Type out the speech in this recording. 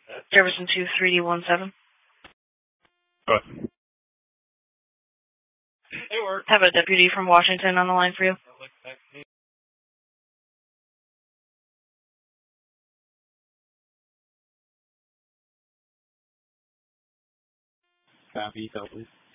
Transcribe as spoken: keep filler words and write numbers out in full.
Jefferson two three D one seven. Good. It worked. Have a deputy from Washington on the line for you. Staff detail, please.